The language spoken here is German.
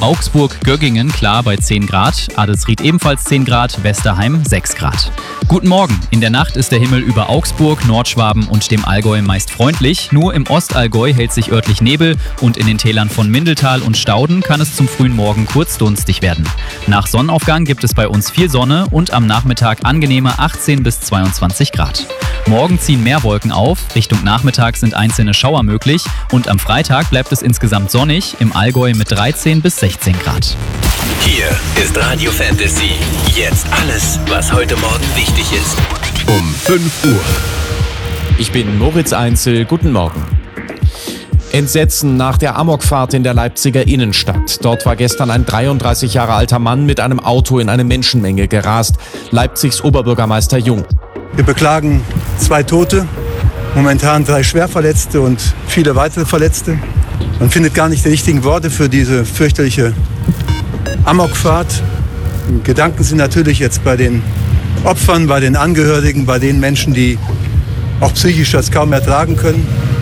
Augsburg-Göggingen klar bei 10 Grad, Adelsried ebenfalls 10 Grad, Westerheim 6 Grad. Guten Morgen. In der Nacht ist der Himmel über Augsburg, Nordschwaben und dem Allgäu meist freundlich. Nur im Ostallgäu hält sich örtlich Nebel und in den Tälern von Mindeltal und Stauden kann es zum frühen Morgen kurz dunstig werden. Nach Sonnenaufgang gibt es bei uns viel Sonne und am Nachmittag angenehme 18 bis 22 Grad. Morgen ziehen mehr Wolken auf, Richtung Nachmittag sind einzelne Schauer möglich und am Freitag bleibt es insgesamt sonnig, im Allgäu mit 13 bis 16 Grad. Hier ist Radio Fantasy. Jetzt alles, was heute Morgen wichtig ist. Um 5 Uhr. Ich bin Moritz Einzel, guten Morgen. Entsetzen nach der Amokfahrt in der Leipziger Innenstadt. Dort war gestern ein 33 Jahre alter Mann mit einem Auto in eine Menschenmenge gerast. Leipzigs Oberbürgermeister Jung. Wir beklagen 2 Tote, momentan 3 Schwerverletzte und viele weitere Verletzte. Man findet gar nicht die richtigen Worte für diese fürchterliche Amokfahrt. Gedanken sind natürlich jetzt bei den Opfern, bei den Angehörigen, bei den Menschen, die auch psychisch das kaum ertragen können.